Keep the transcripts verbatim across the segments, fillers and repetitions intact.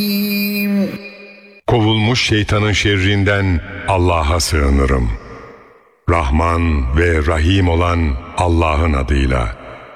Kovulmuş şeytanın şerrinden Allah'a sığınırım. Rahman ve Rahim olan Allah'ın adıyla.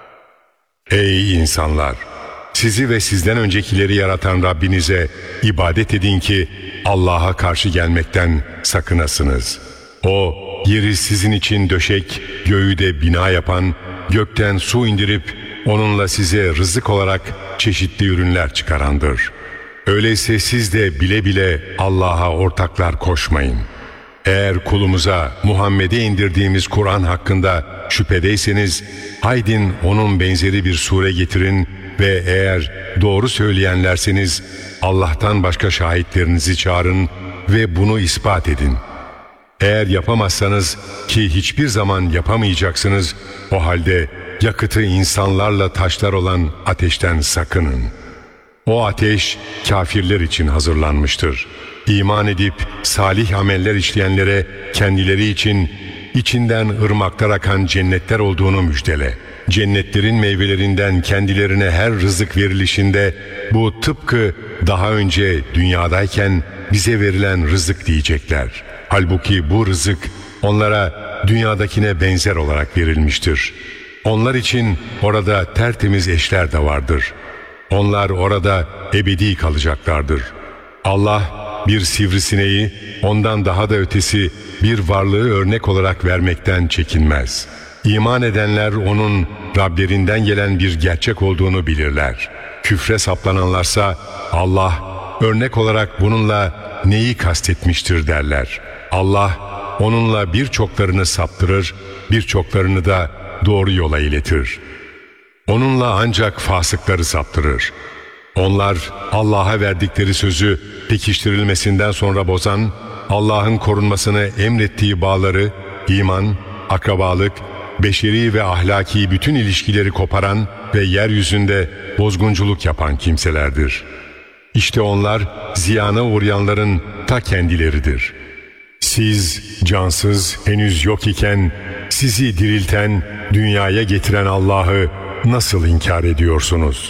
Ey insanlar! Sizi ve sizden öncekileri yaratan Rabbinize ibadet edin ki Allah'a karşı gelmekten sakınasınız. O, yeri sizin için döşek, göğü de bina yapan, gökten su indirip onunla size rızık olarak çeşitli ürünler çıkarandır. Öyleyse siz de bile bile Allah'a ortaklar koşmayın. Eğer kulumuza Muhammed'e indirdiğimiz Kur'an hakkında şüphedeyseniz, haydin onun benzeri bir sure getirin ve eğer doğru söyleyenlerseniz Allah'tan başka şahitlerinizi çağırın ve bunu ispat edin. Eğer yapamazsanız, ki hiçbir zaman yapamayacaksınız, o halde yakıtı insanlarla taşlar olan ateşten sakının. O ateş kafirler için hazırlanmıştır. İman edip salih ameller işleyenlere kendileri için içinden ırmaklar akan cennetler olduğunu müjdele. Cennetlerin meyvelerinden kendilerine her rızık verilişinde bu tıpkı daha önce dünyadayken bize verilen rızık diyecekler. Halbuki bu rızık onlara dünyadakine benzer olarak verilmiştir. Onlar için orada tertemiz eşler de vardır. Onlar orada ebedi kalacaklardır. Allah bir sivrisineği ondan daha da ötesi bir varlığı örnek olarak vermekten çekinmez. İman edenler onun Rablerinden gelen bir gerçek olduğunu bilirler. Küfre saplananlarsa Allah örnek olarak bununla neyi kastetmiştir derler. Allah onunla birçoklarını saptırır, birçoklarını da doğru yola iletir. Onunla ancak fasıkları saptırır. Onlar Allah'a verdikleri sözü pekiştirilmesinden sonra bozan, Allah'ın korunmasını emrettiği bağları, iman, akrabalık, beşeri ve ahlaki bütün ilişkileri koparan ve yeryüzünde bozgunculuk yapan kimselerdir. İşte onlar ziyana uğrayanların ta kendileridir. Siz cansız, henüz yok iken sizi dirilten, dünyaya getiren Allah'ı nasıl inkar ediyorsunuz?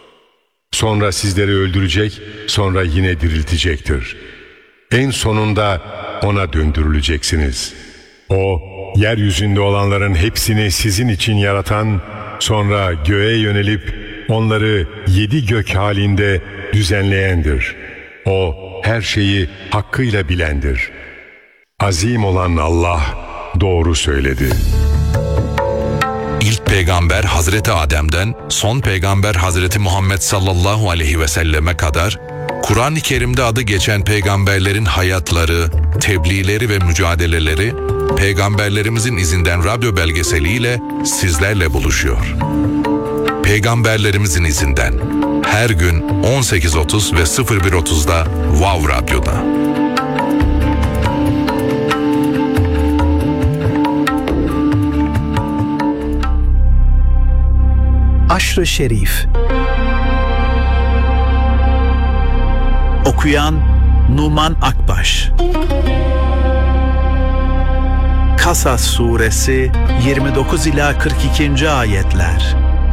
Sonra sizleri öldürecek, sonra yine diriltecektir. En sonunda ona döndürüleceksiniz. O, yeryüzünde olanların hepsini sizin için yaratan, sonra göğe yönelip onları yedi gök halinde düzenleyendir. O, her şeyi hakkıyla bilendir. Azim olan Allah doğru söyledi. İlk peygamber Hazreti Adem'den son peygamber Hazreti Muhammed sallallahu aleyhi ve selleme kadar Kur'an-ı Kerim'de adı geçen peygamberlerin hayatları, tebliğleri ve mücadeleleri Peygamberlerimizin izinden radyo belgeseliyle sizlerle buluşuyor. Peygamberlerimizin izinden her gün on sekiz otuz ve sıfır bir otuzda Wow Radyo'da. Aşr-ı Şerif. Okuyan Numan Akbaş. Kasas Suresi yirmi dokuz ila kırk ikinci ayetler.